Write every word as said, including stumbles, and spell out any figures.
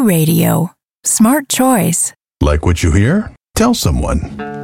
Radio. Smart choice. Like what you hear? Tell someone.